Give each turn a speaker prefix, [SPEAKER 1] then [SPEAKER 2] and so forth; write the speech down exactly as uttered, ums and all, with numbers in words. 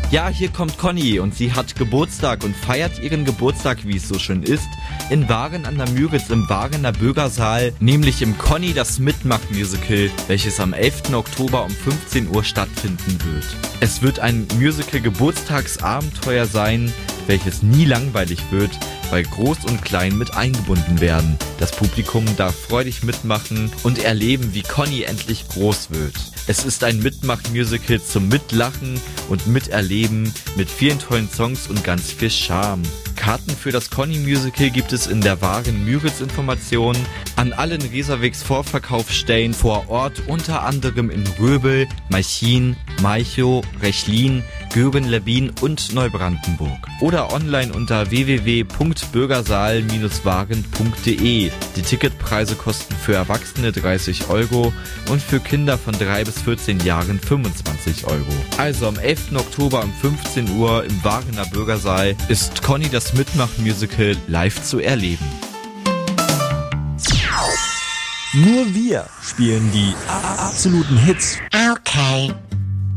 [SPEAKER 1] Ja, hier kommt Conny und sie hat Geburtstag und feiert ihren Geburtstag, wie es so schön ist, in Waren an der Müritz im Wagener Bürgersaal, nämlich im Conny das Mitmach-Musical, welches am elften Oktober um fünfzehn Uhr stattfinden wird. Es wird ein Musical-Geburtstagsabenteuer sein, welches nie langweilig wird, weil Groß und Klein mit eingebunden werden. Das Publikum darf freudig mitmachen und erleben, wie Conny endlich groß wird. Es ist ein Mitmach-Musical zum Mitlachen und Miterleben mit vielen tollen Songs und ganz viel Charme. Karten für das Conny-Musical gibt es in der Waren Müritz Information an allen Reservex Vorverkaufsstellen vor Ort, unter anderem in Röbel, Malchin, Malchow, Rechlin, Göhren-Lebbin und Neubrandenburg. Oder online unter w w w punkt bürgersaal Bindestrich waren punkt de. Die Ticketpreise kosten für Erwachsene dreißig Euro und für Kinder von drei bis vierzehn Jahren fünfundzwanzig Euro. Also am elften Oktober um fünfzehn Uhr im Wagener Bürgersaal ist Conny das Mitmach-Musical live zu erleben.
[SPEAKER 2] Nur wir spielen die absoluten Hits.
[SPEAKER 3] Okay.